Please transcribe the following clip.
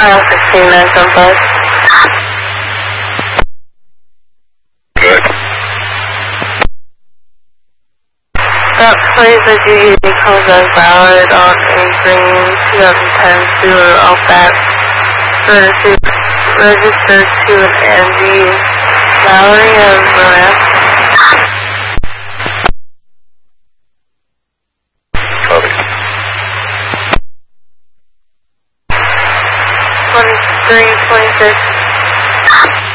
16-975. Good. That plays a GED comes as valid on a green 2010 Subaru Outback. Registered to an Angie Mallory of Romance. Copy. 2326.